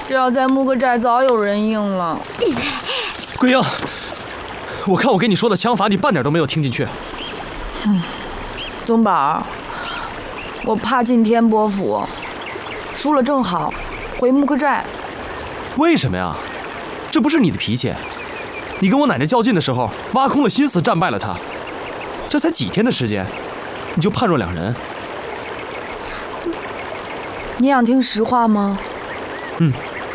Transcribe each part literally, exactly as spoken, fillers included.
这要在木个寨，早有人应了。 桂英，我看我跟你说的枪法，你半点都没有听进去。 嗯，宗宝，我怕进天波府，输了正好回木个寨。 为什么呀？这不是你的脾气。你跟我奶奶较劲的时候，挖空了心思战败了她。这才几天的时间，你就判若两人。 你想听实话吗？ 嗯。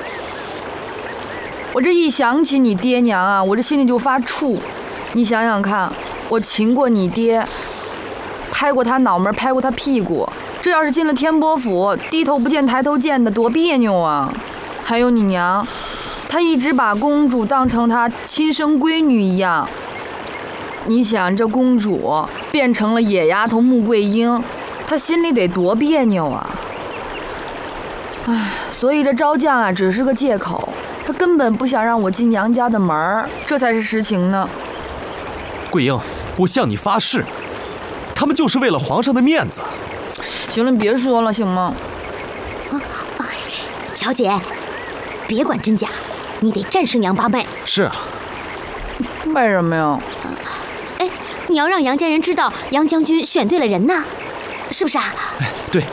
我这一想起你爹娘啊，我这心里就发怵。你想想看，我擒过你爹，拍过他脑门，拍过他屁股，这要是进了天波府，低头不见抬头见的，多别扭啊！还有你娘，她一直把公主当成她亲生闺女一样。你想，这公主变成了野丫头穆桂英，她心里得多别扭啊！唉，所以这招降啊，只是个借口。他根本不想让我进杨家的门儿，这才是实情呢。 桂英，我向你发誓，他们就是为了皇上的面子。 行了，你别说了，行吗？ 啊啊、小姐，别管真假，你得战胜杨八妹。 是啊。 为什么呀？ 哎，你要让杨家人知道杨将军选对了人呢，是不是啊？ 哎，对。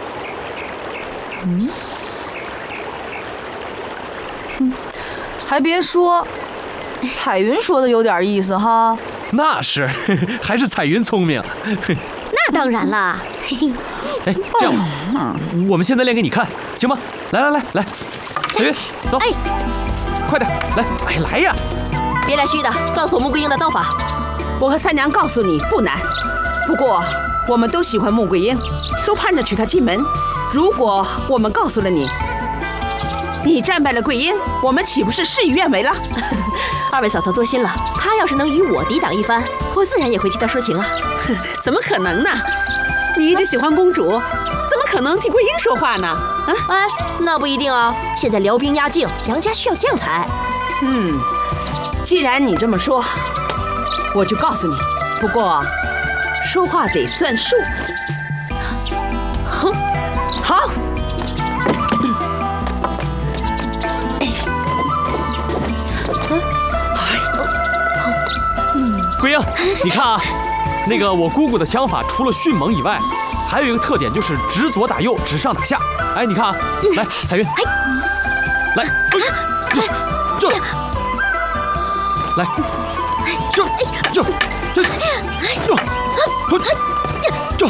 嗯。哼，还别说，彩云说的有点意思哈。 那是，还是彩云聪明。 那当然了。 哎，这样吧，我们现在练给你看，行吗？来来来来，彩云，走。哎，快点，来，哎，来呀！ 别来虚的，告诉我穆桂英的刀法。 我和三娘告诉你不难，不过我们都喜欢穆桂英，都盼着娶她进门。如果我们告诉了你，你战败了桂英，我们岂不是事与愿违了？ 二位嫂嫂多心了，她要是能与我抵挡一番，我自然也会替她说情啊。 怎么可能呢？你一直喜欢公主，怎么可能替桂英说话呢？啊， 哎，那不一定啊。现在辽兵压境，杨家需要将才。 嗯，既然你这么说，我就告诉你。不过，说话得算数。 哼， 好。 桂英，你看啊，那个我姑姑的枪法除了迅猛以外，还有一个特点就是直左打右，直上打下。哎，你看啊，来，彩云，来，这这，来，这这这这这，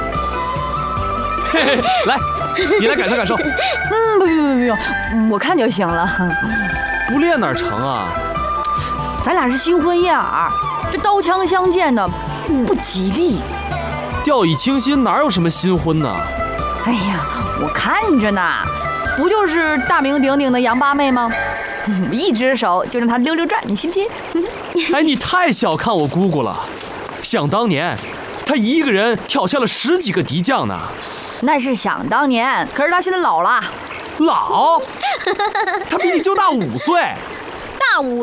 嘿嘿，来，你来感受感受。 嗯，不用不用不用，我看就行了。 不练哪成啊？ 咱俩是新婚燕尔。这刀枪相见的不吉利， 掉以轻心哪有什么新婚呢？ 哎呀，我看着呢，不就是大名鼎鼎的杨八妹吗？一只手就让她溜溜转，你信不信？ 哎，你太小看我姑姑了。想当年，她一个人挑下了十几个敌将呢。 那是想当年，可是她现在老了。 老？她比你就大五岁。 大五。